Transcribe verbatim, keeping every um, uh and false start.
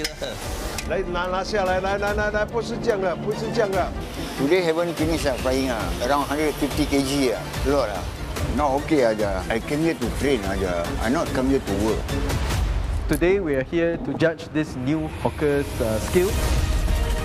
来拿拿下来，来来来来，不是这样的，不是这样的。 Today haven't finished uh, flying uh, around one hundred fifty kilograms uh, a lot uh. Now okay aja. I came here to train aja. I not come here to work. Today we are here to judge this new hawker's uh, skill.